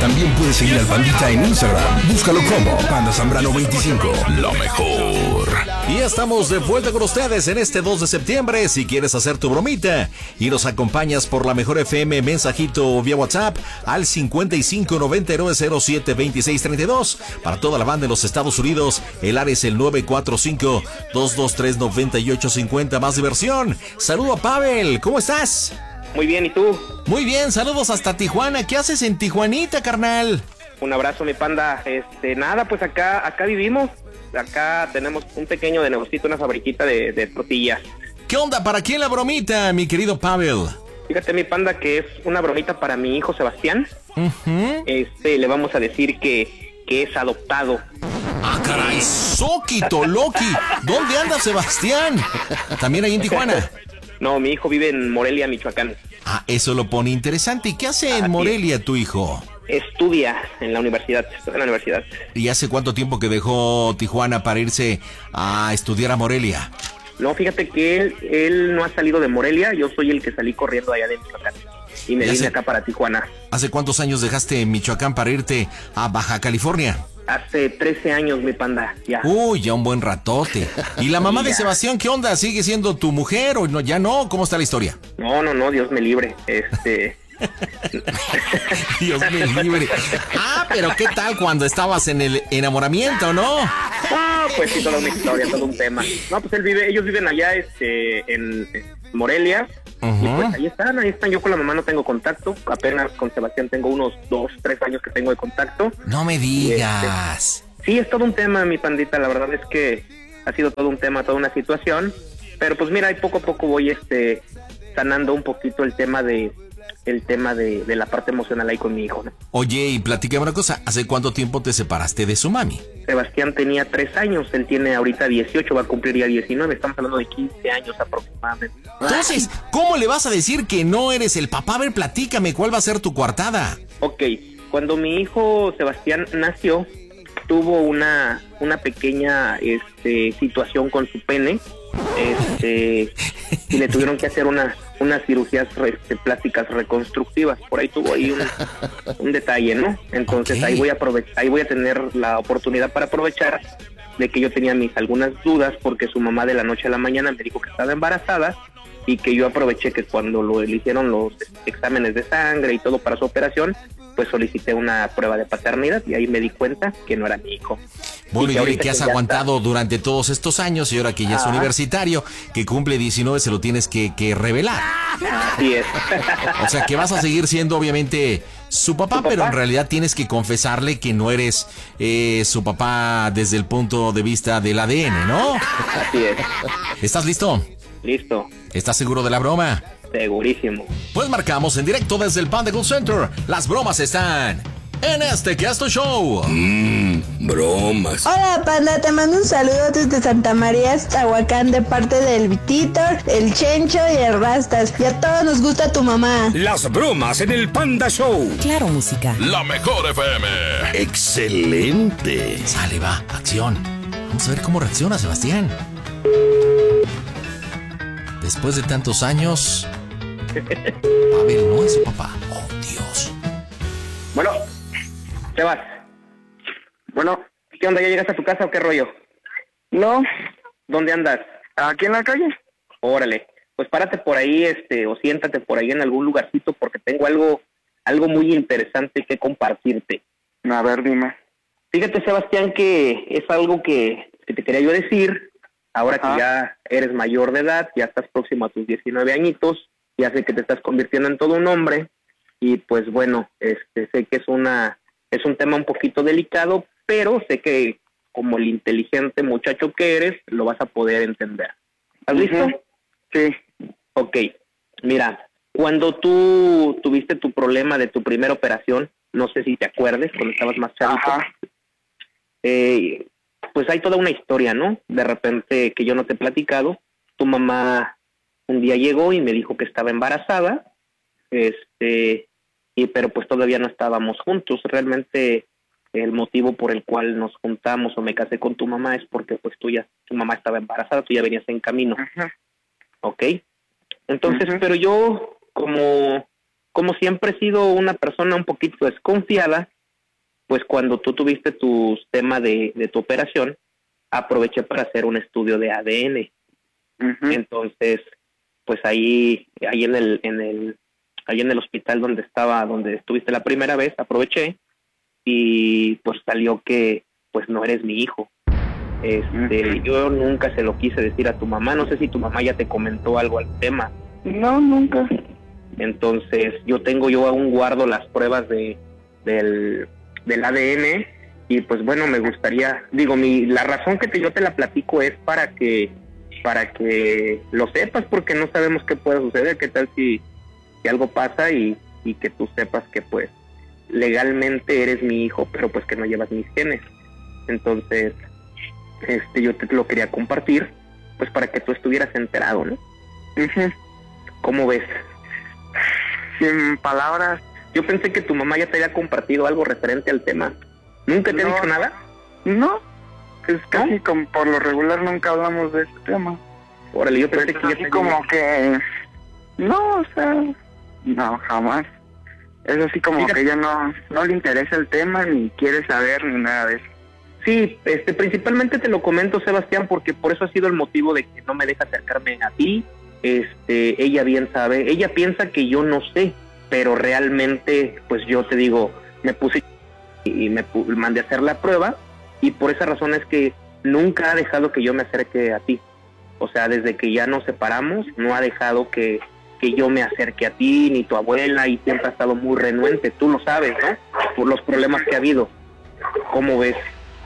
También puedes seguir al Pandita en Instagram. Búscalo como Panda Zambrano 25. Lo mejor. Y estamos de vuelta con ustedes en este 2 de septiembre. Si quieres hacer tu bromita y nos acompañas por la Mejor FM, mensajito vía WhatsApp al 5599072632. Para toda la banda en los Estados Unidos, el área es el 945-223-9850. Más diversión. Saludo a Pavel. ¿Cómo estás? Muy bien, ¿y tú? Muy bien, saludos hasta Tijuana. ¿Qué haces en Tijuanita, carnal? Un abrazo, mi panda. Nada, pues acá vivimos. Acá tenemos un pequeño de negocito, una fabriquita de tortillas. ¿Qué onda? ¿Para quién la bromita, mi querido Pavel? Fíjate, mi panda, que es una bromita para mi hijo Sebastián. Le vamos a decir que es adoptado. ¡Ah, caray! ¡Soquito, Loki! ¿Dónde anda Sebastián? ¿También ahí en Tijuana? No, mi hijo vive en Morelia, Michoacán. Ah, eso lo pone interesante. ¿Y qué hace en Morelia tu hijo? Estudia en la universidad, ¿Y hace cuánto tiempo que dejó Tijuana para irse a estudiar a Morelia? No, fíjate que él no ha salido de Morelia, yo soy el que salí corriendo allá de Michoacán. Y me vine acá para Tijuana. ¿Hace cuántos años dejaste Michoacán para irte a Baja California? Hace 13 años, mi panda, ya. Uy, ya un buen ratote. ¿Y la mamá de Sebastián, qué onda? ¿Sigue siendo tu mujer o no? Ya no? ¿Cómo está la historia? No, Dios me libre. Dios me libre. Ah, pero ¿qué tal cuando estabas en el enamoramiento, no? Ah, pues sí, toda una historia, todo un tema. No, pues ellos viven allá, en Morelia. Y pues ahí están. Yo con la mamá no tengo contacto. Apenas con Sebastián tengo unos 2, 3 años que tengo de contacto. No me digas. Sí, es todo un tema, mi pandita. La verdad es que ha sido todo un tema, toda una situación. Pero pues mira, poco a poco voy sanando un poquito el tema de la parte emocional ahí con mi hijo, ¿no? Oye, y platícame una cosa, ¿hace cuánto tiempo te separaste de su mami? Sebastián tenía 3 años, él tiene ahorita 18, va a cumplir ya 19, estamos hablando de 15 años aproximadamente. Entonces, ¿cómo le vas a decir que no eres el papá? A ver, platícame, ¿cuál va a ser tu coartada? Ok, cuando mi hijo Sebastián nació, tuvo una pequeña situación con su pene, y le tuvieron que hacer unas cirugías plásticas reconstructivas. Por ahí tuvo un detalle, ¿no? Entonces ahí voy a tener la oportunidad para aprovechar de que yo tenía algunas dudas, porque su mamá de la noche a la mañana me dijo que estaba embarazada, y que yo aproveché que cuando le hicieron los exámenes de sangre y todo para su operación, pues solicité una prueba de paternidad, y ahí me di cuenta que no era mi hijo. Bueno, y que has aguantado durante todos estos años, y ahora que ya es universitario, que cumple 19, se lo tienes que revelar. Así es. O sea, que vas a seguir siendo obviamente su papá, pero en realidad tienes que confesarle que no eres su papá desde el punto de vista del ADN, ¿no? Así es. ¿Estás listo? Listo. ¿Estás seguro de la broma? Segurísimo. Pues marcamos en directo desde el Panda Cool Center. Las bromas están en este que es tu show. Bromas. Hola, Panda, te mando un saludo desde Santa María, Tahuacán, de parte del Vititor, el Chencho y el Rastas. Y a todos nos gusta tu mamá. Las bromas en el Panda Show. Claro, música. La Mejor FM. Excelente. Sale, va, acción. Vamos a ver cómo reacciona Sebastián. Después de tantos años, Pavel no es su papá. Oh, Dios. Bueno, Sebas. Bueno, ¿qué onda? ¿Ya llegaste a tu casa o qué rollo? No. ¿Dónde andas? ¿Aquí en la calle? Órale. Pues párate por ahí, o siéntate por ahí en algún lugarcito, porque tengo algo muy interesante que compartirte. A ver, dime. Fíjate, Sebastián, que es algo que te quería yo decir. Ahora que ya eres mayor de edad, ya estás próximo a tus 19 añitos, ya sé que te estás convirtiendo en todo un hombre, y pues bueno, sé que es un tema un poquito delicado, pero sé que como el inteligente muchacho que eres, lo vas a poder entender. ¿Estás listo? Sí. Ok, mira, cuando tú tuviste tu problema de tu primera operación, no sé si te acuerdes, cuando estabas más chavito, pues hay toda una historia, ¿no? De repente, que yo no te he platicado, tu mamá un día llegó y me dijo que estaba embarazada, pero pues todavía no estábamos juntos. Realmente el motivo por el cual nos juntamos o me casé con tu mamá es porque pues tu mamá estaba embarazada, tú ya venías en camino. ¿Ok? Entonces, pero yo, como siempre he sido una persona un poquito desconfiada, pues cuando tú tuviste tu tema de tu operación, aproveché para hacer un estudio de ADN. Ujú. Entonces, pues ahí en el hospital donde estuviste la primera vez, aproveché y pues salió que pues no eres mi hijo. Yo nunca se lo quise decir a tu mamá, no sé si tu mamá ya te comentó algo al tema. No, nunca. Entonces, yo aún guardo las pruebas del ADN y pues bueno, me gustaría, la razón que yo te la platico es para que lo sepas, porque no sabemos qué puede suceder, qué tal si algo pasa y que tú sepas que pues legalmente eres mi hijo, pero pues que no llevas mis genes. Entonces, yo te lo quería compartir, pues para que tú estuvieras enterado, ¿no? Ujú. ¿Cómo ves? Sin palabras. Yo pensé que tu mamá ya te había compartido algo referente al tema. ¿Nunca te ha dicho nada? No, es casi como por lo regular nunca hablamos de ese tema. Órale, yo pensé Pues que ya así te como que... No, o sea... No, jamás. Es así como Fíjate. que ella no le interesa el tema, ni quiere saber, ni nada de eso. Sí, principalmente te lo comento, Sebastián, porque por eso ha sido el motivo de que no me deja acercarme a ti. Ella bien sabe, ella piensa que yo no sé, pero realmente, pues yo te digo, me puse y mandé a hacer la prueba, y por esa razón es que nunca ha dejado que yo me acerque a ti. O sea, desde que ya nos separamos, no ha dejado que yo me acerque a ti, ni tu abuela, y siempre ha estado muy renuente, tú lo sabes, ¿no? Por los problemas que ha habido. ¿Cómo ves?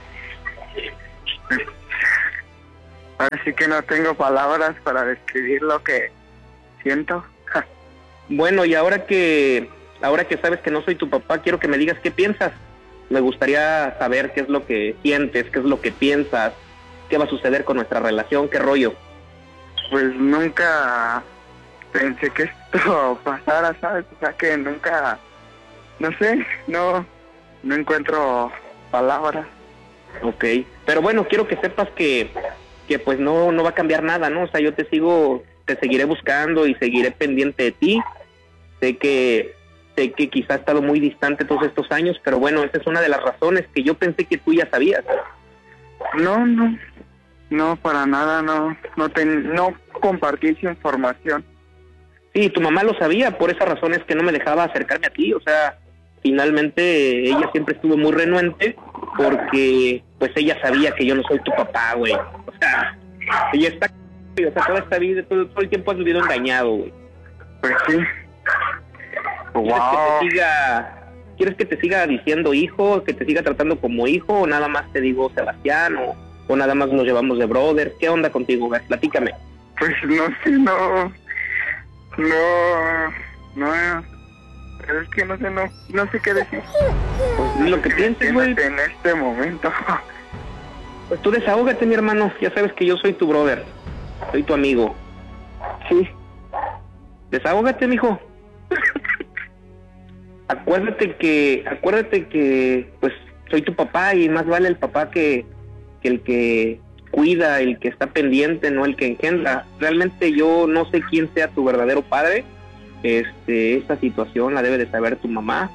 Ahora sí que no tengo palabras para describir lo que siento. Bueno, y ahora que sabes que no soy tu papá, quiero que me digas qué piensas. Me gustaría saber qué es lo que sientes, qué es lo que piensas, qué va a suceder con nuestra relación, qué rollo. Pues nunca pensé que esto pasara, ¿sabes? O sea que nunca, no sé, no encuentro palabras. Ok, pero bueno, quiero que sepas que pues no va a cambiar nada, ¿no? O sea, yo te seguiré buscando y seguiré pendiente de ti. Sé que quizá he estado muy distante todos estos años, pero bueno, esa es una de las razones que yo pensé que tú ya sabías. No, para nada, no compartí esa información. Sí, tu mamá lo sabía, por esa razón es que no me dejaba acercarme a ti, o sea, finalmente ella siempre estuvo muy renuente porque pues ella sabía que yo no soy tu papá, güey. O sea, ella está, o sea, toda esta vida, todo el tiempo has vivido engañado, güey. Pues sí. Wow. ¿Quieres que te siga diciendo hijo, que te siga tratando como hijo, o nada más te digo Sebastián, o nada más nos llevamos de brother? ¿Qué onda contigo, güey? Platícame. Pues no sé, no, es que no sé qué decir. Pues lo que pienses, güey. En este momento. Pues tú desahógate, mi hermano, ya sabes que yo soy tu brother, soy tu amigo. Sí. Desahógate, mijo. Acuérdate que pues soy tu papá, y más vale el papá que el que cuida, el que está pendiente, no el que engendra. Realmente yo no sé quién sea tu verdadero padre. Esta situación la debe de saber tu mamá.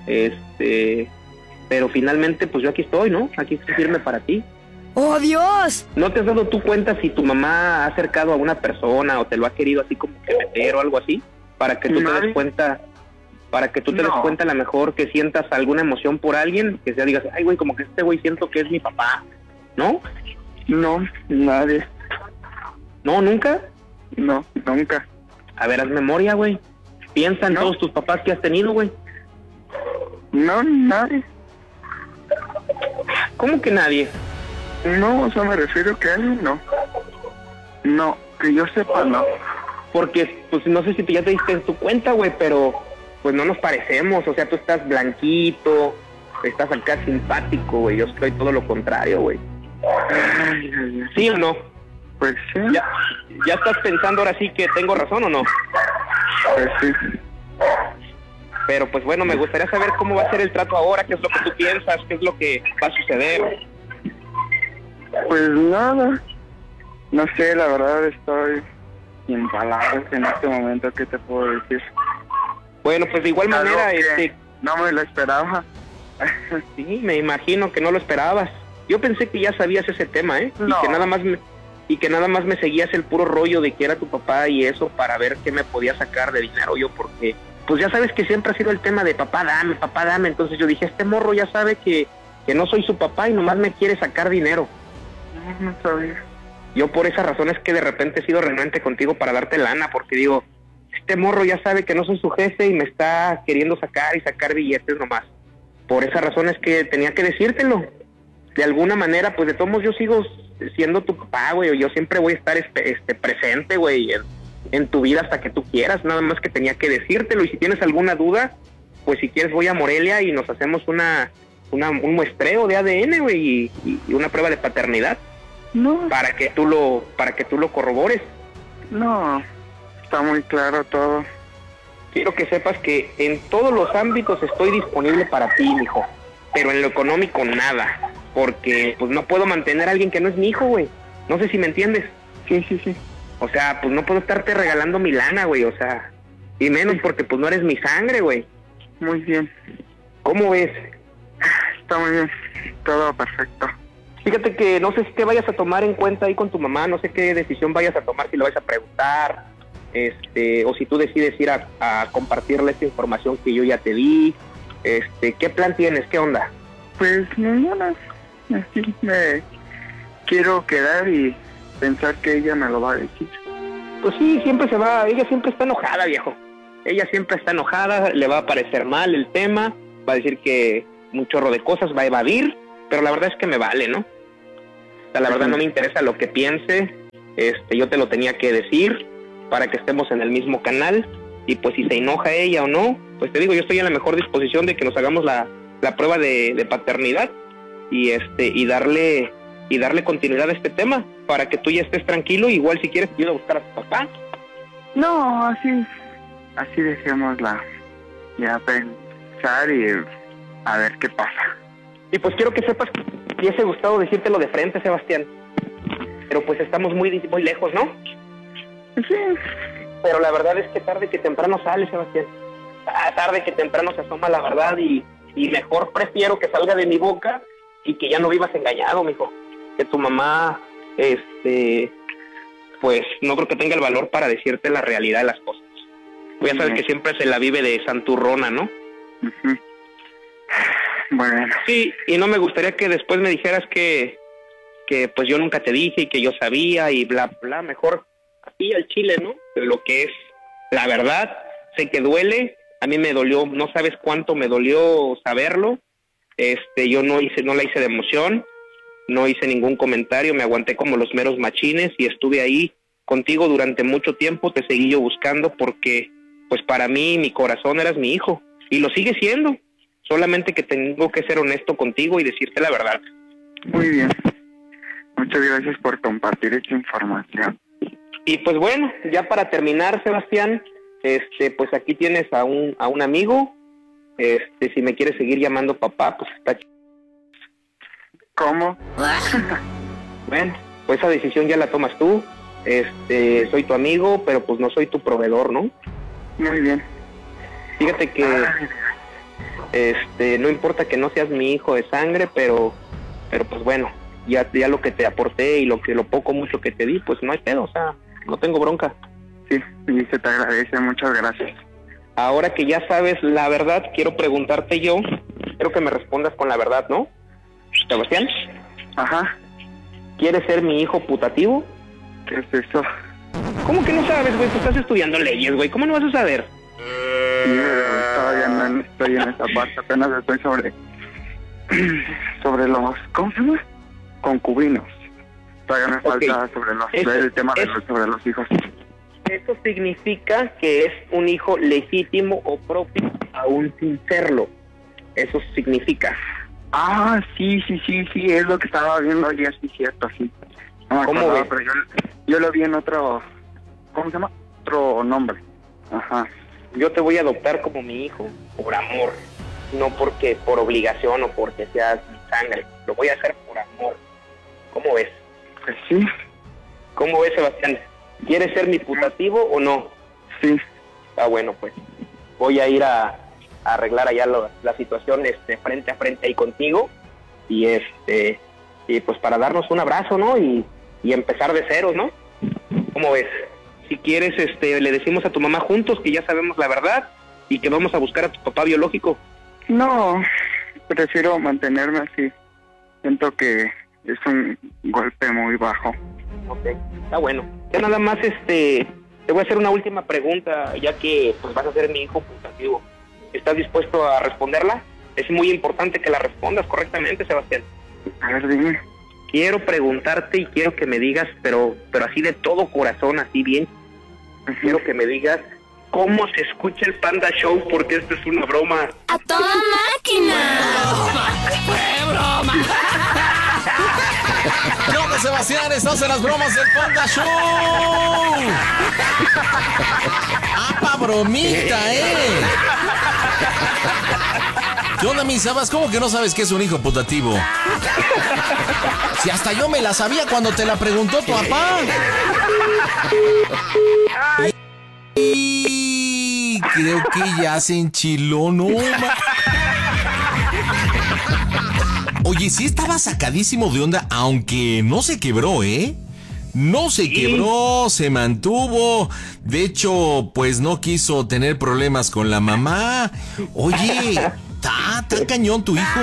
Pero finalmente pues yo aquí estoy, ¿no? Aquí estoy firme para ti. ¡Oh, Dios! ¿No te has dado tú cuenta si tu mamá ha acercado a una persona o te lo ha querido así como que meter o algo así? Para que tú te des cuenta, des cuenta a lo mejor que sientas alguna emoción por alguien, que sea digas, ay güey, como que este güey siento que es mi papá, ¿no? No, nadie. ¿No, nunca? No, nunca. A ver, haz memoria, güey. Piensa en todos tus papás que has tenido, güey. No, nadie. ¿Cómo que nadie? No, o sea, me refiero que alguien no. No, que yo sepa, no. Porque, pues, no sé si ya te diste en tu cuenta, güey, pero, pues, no nos parecemos. O sea, tú estás blanquito, estás acá simpático, güey. Yo soy todo lo contrario, güey. ¿Sí o no? Pues sí. ¿Ya estás pensando ahora sí que tengo razón o no? Pues sí. Pero, pues, bueno, me gustaría saber cómo va a ser el trato ahora, qué es lo que tú piensas, qué es lo que va a suceder. Pues nada. No sé, la verdad estoy sin palabras en este momento. ¿Qué te puedo decir? Bueno, pues de igual manera, no me lo esperaba. Sí, me imagino que no lo esperabas. Yo pensé que ya sabías ese tema, ¿eh? No. Y que nada más me seguías el puro rollo de que era tu papá y eso para ver qué me podía sacar de dinero yo, porque pues ya sabes que siempre ha sido el tema de papá dame. Entonces yo dije, este morro ya sabe que no soy su papá y nomás me quiere sacar dinero. No sabía. Yo por esa razón es que de repente he sido renuente contigo para darte lana, porque digo, este morro ya sabe que no soy su jefe y me está queriendo sacar billetes nomás. Por esa razón es que tenía que decírtelo. De alguna manera, pues de todos modos yo sigo siendo tu papá, güey, yo siempre voy a estar presente, güey, en tu vida hasta que tú quieras, nada más que tenía que decírtelo. Y si tienes alguna duda, pues si quieres voy a Morelia y nos hacemos un muestreo de ADN, güey, y una prueba de paternidad. No. Para que tú lo corrobores. No, está muy claro todo. Quiero que sepas que en todos los ámbitos estoy disponible para ti, mijo, pero en lo económico nada, porque pues no puedo mantener a alguien que no es mi hijo, güey. No sé si me entiendes. Sí. O sea, pues no puedo estarte regalando mi lana, güey, o sea, y menos porque pues no eres mi sangre, güey. Muy bien. ¿Cómo ves? Está muy bien. Todo perfecto. Fíjate que no sé si te vayas a tomar en cuenta ahí con tu mamá, no sé qué decisión vayas a tomar, si lo vais a preguntar, o si tú decides ir a compartirle esta información que yo ya te di. ¿Qué plan tienes? ¿Qué onda? Pues ninguna. Así me quiero quedar y pensar que ella me lo va a decir. Pues sí, ella siempre está enojada, viejo. Ella siempre está enojada, le va a parecer mal el tema, va a decir que un chorro de cosas, va a evadir, pero la verdad es que me vale, ¿no? O sea, la verdad no me interesa lo que piense, yo te lo tenía que decir para que estemos en el mismo canal, y pues si se enoja ella o no, pues te digo, yo estoy en la mejor disposición de que nos hagamos la prueba de paternidad y darle continuidad a este tema para que tú ya estés tranquilo. Igual si quieres te ayudo a buscar a tu papá. No, así dejémosla. Ya pensar y a ver qué pasa. Y pues quiero que sepas que me hubiese gustado decírtelo de frente, Sebastián, pero pues estamos muy lejos, ¿no? Sí. Pero la verdad es que tarde que temprano sale, Sebastián. Tarde que temprano se asoma la verdad y mejor prefiero que salga de mi boca y que ya no vivas engañado, mijo. Que tu mamá, pues no creo que tenga el valor para decirte la realidad de las cosas. Pues ya sabes que siempre se la vive de santurrona, ¿no? Uh-huh. Bueno. Sí, y no me gustaría que después me dijeras que pues yo nunca te dije y que yo sabía y bla, bla. Mejor así al chile, ¿no? Pero lo que es la verdad, sé que duele. A mí me dolió, no sabes cuánto me dolió saberlo. Yo no la hice de emoción, no hice ningún comentario, me aguanté como los meros machines y estuve ahí contigo durante mucho tiempo. Te seguí yo buscando porque, pues para mí, mi corazón eras mi hijo y lo sigue siendo. Solamente que tengo que ser honesto contigo y decirte la verdad. Muy bien. Muchas gracias por compartir esta información. Y pues bueno, ya para terminar, Sebastián, pues aquí tienes a un amigo. Si me quieres seguir llamando papá, pues está chido. ¿Cómo? Bueno, pues esa decisión ya la tomas tú. Soy tu amigo, pero pues no soy tu proveedor, ¿no? Muy bien. Fíjate que no importa que no seas mi hijo de sangre, pero pues bueno, ya lo que te aporté y lo poco mucho que te di, pues no hay pedo, o sea, no tengo bronca. Sí, y se te agradece, muchas gracias. Ahora que ya sabes la verdad, quiero preguntarte yo, quiero que me respondas con la verdad, ¿no? Sebastián. Ajá. ¿Quieres ser mi hijo putativo? ¿Qué es eso? ¿Cómo que no sabes, güey? Tú estás estudiando leyes, güey, ¿cómo no vas a saber? Sí, todavía no estoy en esa parte, apenas estoy sobre los, ¿cómo se llama? Concubinos. Todavía me falta sobre el tema sobre los hijos. Eso significa que es un hijo legítimo o propio, aún sin serlo. Eso significa. Ah, sí, es lo que estaba viendo ayer, sí, cierto, sí. No me acordaba, pero yo lo vi en otro, ¿cómo se llama? Otro nombre. Ajá. Yo te voy a adoptar como mi hijo por amor, no porque por obligación o porque seas mi sangre. Lo voy a hacer por amor. ¿Cómo ves? Pues sí. ¿Cómo ves, Sebastián? ¿Quieres ser mi putativo o no? Sí. Ah, bueno, pues voy a ir a arreglar allá la situación frente a frente ahí contigo y y pues para darnos un abrazo, ¿no? Y empezar de ceros, ¿no? ¿Cómo ves? Si quieres, le decimos a tu mamá juntos que ya sabemos la verdad y que vamos a buscar a tu papá biológico. No, prefiero mantenerme así. Siento que es un golpe muy bajo. Ok, está bueno. Ya nada más, te voy a hacer una última pregunta, ya que pues vas a ser mi hijo putativo. ¿Estás dispuesto a responderla? Es muy importante que la respondas correctamente, Sebastián. A ver, dime. Quiero preguntarte y quiero que me digas, pero así de todo corazón, así bien. Quiero que me digas cómo se escucha el Panda Show, porque esto es una broma. ¡A toda máquina! ¡Fue broma! ¿Qué onda, Sebastián? Estás en las bromas del Panda Show. ¡Apa bromita, ¿Qué onda, mi Sabas? ¿Cómo que no sabes qué es un hijo putativo? Si hasta yo me la sabía cuando te la preguntó tu papá. Y creo que ya se enchiló, ¿no? Oye, sí estaba sacadísimo de onda, aunque no se quebró, No se quebró, se mantuvo. De hecho, pues no quiso tener problemas con la mamá. Oye, está cañón tu hijo,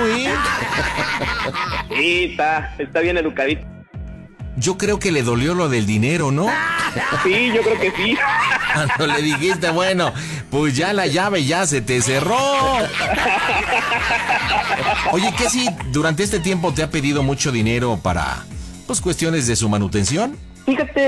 Sí, está bien educadito. Yo creo que le dolió lo del dinero, ¿no? Sí, yo creo que sí. Cuando le dijiste, bueno, pues ya la llave ya se te cerró. Oye, ¿qué si durante este tiempo te ha pedido mucho dinero para, pues, cuestiones de su manutención? Fíjate,